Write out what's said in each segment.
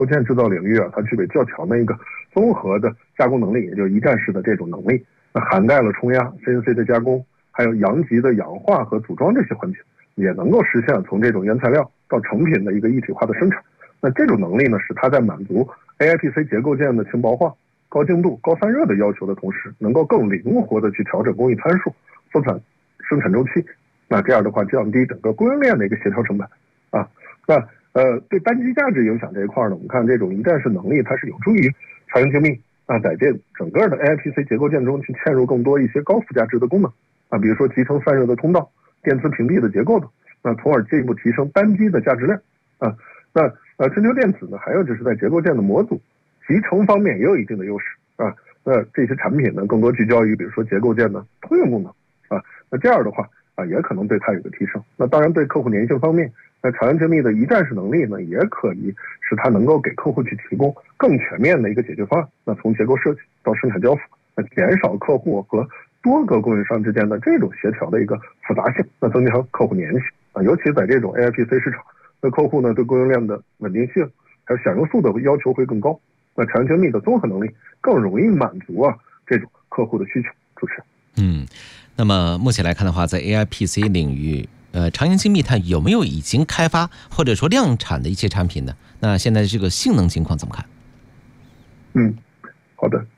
构件制造领域啊，它具备较强的一个综合的加工能力，也就是一站式的这种能力，那涵盖了冲压、CNC 的加工，还有阳极的氧化和组装这些环节，也能够实现从这种原材料到成品的一个一体化的生产。那这种能力呢，使它在满足 AIPC 结构件的轻薄化、高精度、高散热的要求的同时，能够更灵活的去调整工艺参数、缩短生产周期。那这样的话，降低整个供应链的一个协调成本啊。那对单机价值影响这一块呢，我们看这种一站式能力，它是有助于长盈精密啊，在这整个的 AIPC 结构件中去嵌入更多一些高附加值的功能啊，比如说集成散热的通道、电磁屏蔽的结构的，那从而进一步提升单机的价值量啊。那春秋电子呢，还有就是在结构件的模组集成方面也有一定的优势啊。那这些产品呢，更多聚焦于比如说结构件的通用功能啊。那这样的话啊，也可能对它有个提升。那当然对客户粘性方面，那长盈精密的一站式能力呢，也可以使它能够给客户去提供更全面的一个解决方案。那从结构设计到生产交付，那减少客户和多个供应商之间的这种协调的一个复杂性，那增强客户粘性啊。尤其在这种 AIPC 市场，那客户呢对供应链的稳定性还有响应速的要求会更高。那长盈精密的综合能力更容易满足啊这种客户的需求。主持人， 那么目前来看的话，在 AIPC 领域，长盈精密它有没有已经开发或者说量产的一些产品呢？那现在这个性能情况怎么看？ 好的，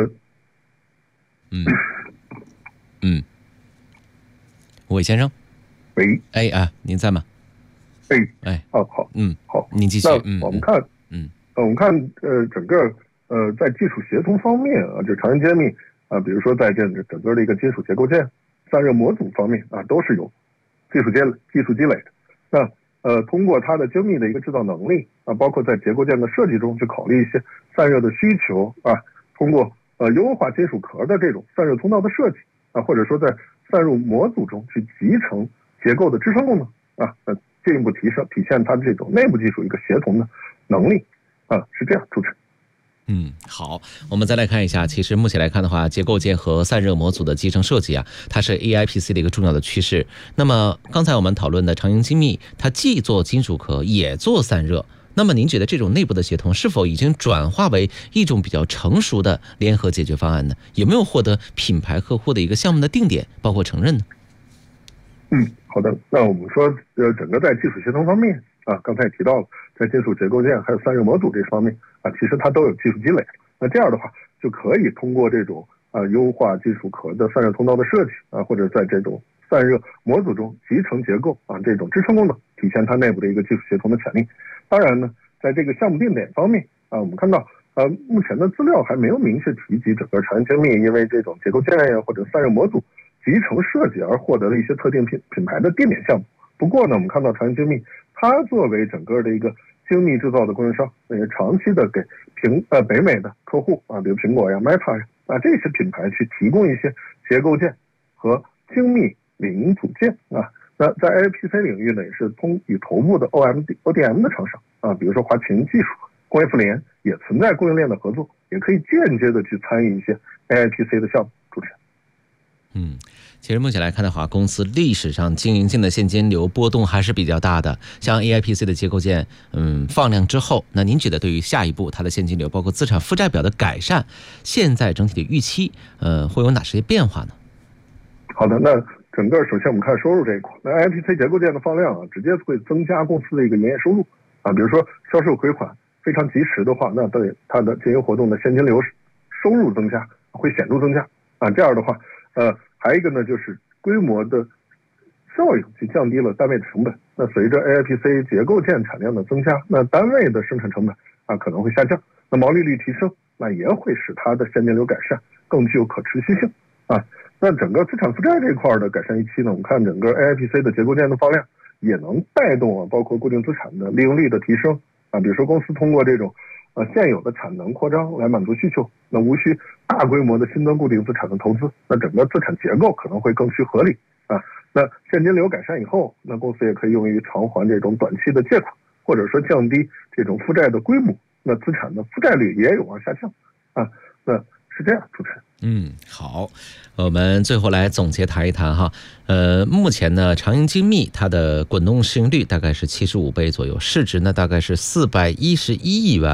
吴伟先生， 喂， 您在吗？ 好，好， 您继续。 那我们看，整个在技术协同方面啊，就长盈精密啊，比如说在这整个的一个金属结构件、散热模组方面啊，都是有技术积累的。那通过它的精密的一个制造能力啊，包括在结构件的设计中去考虑一些散热的需求啊，通过优化金属壳的这种散热通道的设计啊，或者说在散入模组中去集成结构的支撑功能啊，进一步体现它这种内部技术一个协同的能力啊，是这样。主持人。 好，我们再来看一下，其实目前来看的话，结构件和散热模组的集成设计啊，它是 AIPC 的一个重要的趋势。那么刚才我们讨论的长盈精密，它既做金属壳也做散热，那么您觉得这种内部的协同是否已经转化为一种比较成熟的联合解决方案呢？有没有获得品牌客户的一个项目的定点，包括承认呢？ 好的，那我们说整个在技术协同方面啊，刚才也提到了，在金属结构件还有散热模组这方面啊，其实它都有技术积累。那这样的话，就可以通过这种优化金属壳的散热通道的设计啊，或者在这种散热模组中集成结构啊这种支撑功能，体现它内部的一个技术协同的潜力。当然呢，在这个项目定点方面啊，我们看到目前的资料还没有明确提及整个长盈精密因为这种结构件呀或者散热模组集成设计而获得了一些特定品牌的定点项目。不过呢，我们看到长盈精密它作为整个的一个精密制造的供应商，也长期的给北美的客户啊，比如苹果呀、Meta 呀这些品牌去提供一些结构件和精密零组件啊。那在 AIPC 领域呢，也是与头部的 ODM 的厂商啊，比如说华擎技术、工业富联也存在供应链的合作，也可以间接的去参与一些 AIPC 的项目。主持人。 其实目前来看的话，公司历史上经营性的现金流波动还是比较大的。像 AIPC 的结构件，放量之后，那您觉得对于下一步它的现金流，包括资产负债表的改善，现在整体的预期，会有哪些变化呢？ 好的，那整个首先我们看收入这一块，那 AIPC 结构件的放量啊，直接会增加公司的一个营业收入啊。比如说销售回款非常及时的话，那对它的经营活动的现金流收入增加会显著增加啊。这样的话，还有一个呢，就是规模的效应去降低了单位的成本。那随着 AIPC 结构件产量的增加，那单位的生产成本啊可能会下降，那毛利率提升，那也会使它的现金流改善更具有可持续性啊。那整个资产负债这一块的改善预期呢，我们看整个 AIPC 的结构件的放量也能带动啊，包括固定资产的利用率的提升啊。比如说公司通过这种现有的产能扩张来满足需求，那无需大规模的新增固定资产的投资，那整个资产结构可能会更趋合理啊。那现金流改善以后，那公司也可以用于偿还这种短期的借款，或者说降低这种负债的规模，那资产的负债率也有望下降啊。那是这样。主持人。 好，我们最后来总结谈一谈哈。目前呢，长盈精密它的滚动市盈率大概是75倍左右，市值呢大概是411亿元。